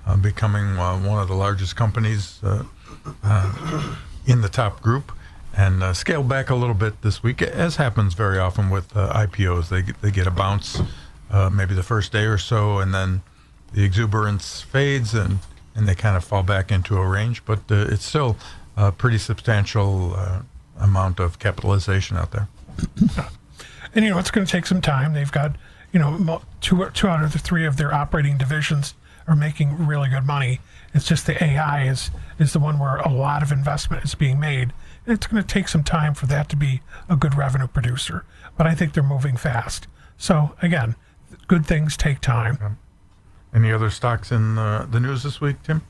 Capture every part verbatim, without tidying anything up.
uh, becoming uh, one of the largest companies uh, uh, in the top group, and uh, scaled back a little bit this week, as happens very often with uh, I P Os. They get, they get a bounce uh, maybe the first day or so, and then the exuberance fades, and, and they kind of fall back into a range. But uh, it's still a pretty substantial uh, amount of capitalization out there. And, you know, it's going to take some time. They've got, you know, mo- two, two out of the three of their operating divisions are making really good money. It's just the A I is, is the one where a lot of investment is being made. And it's going to take some time for that to be a good revenue producer. But I think they're moving fast. So, again, good things take time. Okay. Any other stocks in the, the news this week, Tim?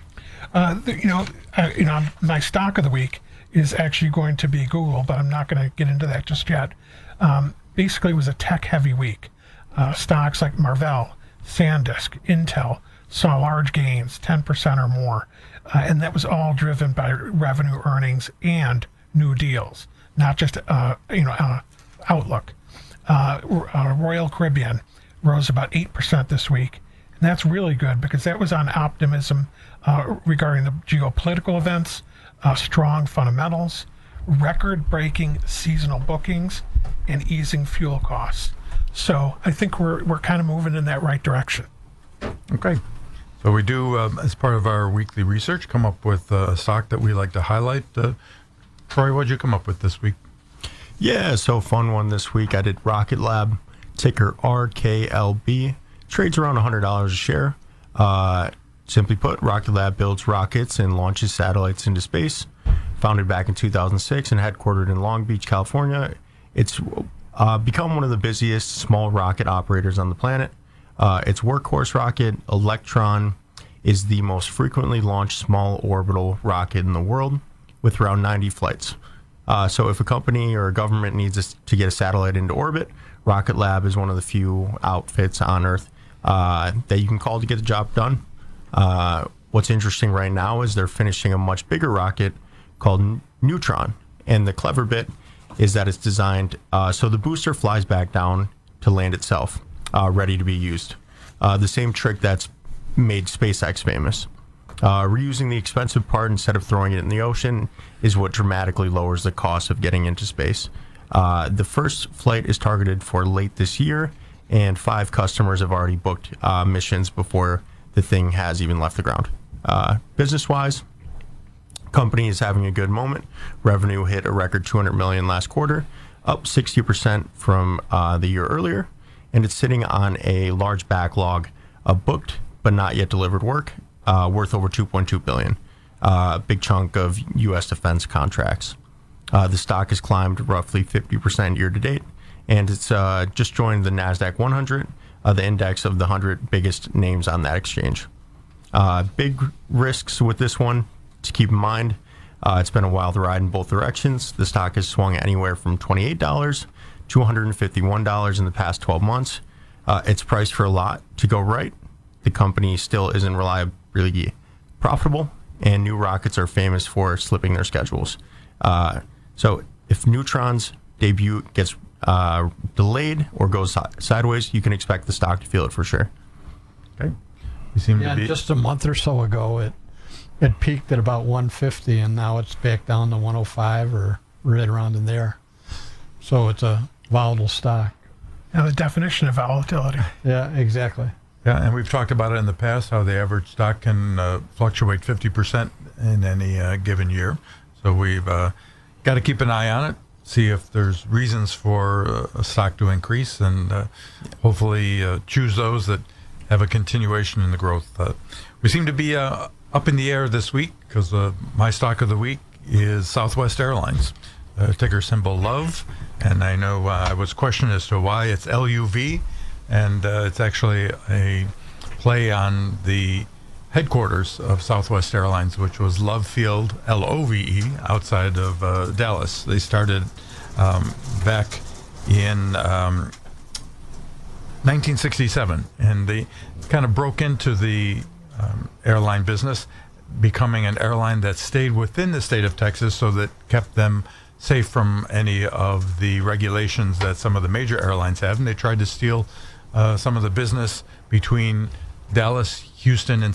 Uh, the, you know, uh, you know, my stock of the week is actually going to be Google, but I'm not going to get into that just yet. Um, basically, it was a tech-heavy week. Uh, stocks like Marvell, SanDisk, Intel saw large gains, ten percent or more, uh, and that was all driven by revenue, earnings, and new deals, not just uh, you know uh, outlook. Uh, uh, Royal Caribbean rose about eight percent this week. And that's really good because that was on optimism uh, regarding the geopolitical events, uh, strong fundamentals, record-breaking seasonal bookings, and easing fuel costs. So I think we're we're kind of moving in that right direction. Okay. So we do, um, as part of our weekly research, come up with uh, a stock that we like to highlight. Uh, Troy, what did you come up with this week? Yeah, so fun one this week. I did Rocket Lab, ticker R K L B. Trades around one hundred dollars a share. Uh, simply put, Rocket Lab builds rockets and launches satellites into space. Founded back in two thousand six and headquartered in Long Beach, California, it's uh, become one of the busiest small rocket operators on the planet. Uh, its workhorse rocket, Electron, is the most frequently launched small orbital rocket in the world, with around ninety flights. Uh, so if a company or a government needs us to get a satellite into orbit, Rocket Lab is one of the few outfits on Earth uh, that you can call to get the job done. Uh, what's interesting right now is they're finishing a much bigger rocket called Neutron. And the clever bit is that it's designed uh, so the booster flies back down to land itself, uh, ready to be used. Uh, the same trick that's made SpaceX famous. Uh, reusing the expensive part instead of throwing it in the ocean is what dramatically lowers the cost of getting into space. Uh, the first flight is targeted for late this year, and five customers have already booked uh, missions before the thing has even left the ground. Uh, business-wise, company is having a good moment. Revenue hit a record two hundred million dollars last quarter, up sixty percent from uh, the year earlier, and it's sitting on a large backlog of booked but not yet delivered work, uh, worth over two point two billion dollars. Uh, a big chunk of U S defense contracts. Uh, the stock has climbed roughly fifty percent year to date, and it's uh, just joined the NASDAQ one hundred, uh, the index of the one hundred biggest names on that exchange. Uh, big risks with this one to keep in mind. Uh, it's been a wild ride in both directions. The stock has swung anywhere from twenty-eight dollars to one hundred fifty-one dollars in the past twelve months. Uh, it's priced for a lot to go right. The company still isn't reliably profitable, and new rockets are famous for slipping their schedules. Uh, So if Neutron's debut gets uh, delayed or goes si- sideways, you can expect the stock to feel it for sure. Okay. You seem Yeah, to be... just a month or so ago, it it peaked at about one fifty, and now it's back down to one oh five or right around in there. So it's a volatile stock. Now, the definition of volatility. Yeah, exactly. Yeah, and we've talked about it in the past, how the average stock can uh, fluctuate fifty percent in any uh, given year. So we've uh, got to keep an eye on it, see if there's reasons for uh, a stock to increase, and uh, hopefully uh, choose those that have a continuation in the growth. Uh, we seem to be uh, up in the air this week because uh, my stock of the week is Southwest Airlines, uh, ticker symbol LOVE. And I know uh, I was questioned as to why it's L U V, and uh, it's actually a play on the headquarters of Southwest Airlines, which was Love Field, L O V E, outside of uh, Dallas. They started um, back in um, nineteen sixty-seven, and they kind of broke into the um, airline business, becoming an airline that stayed within the state of Texas, so that kept them safe from any of the regulations that some of the major airlines have. And they tried to steal uh, some of the business between Dallas, Houston, and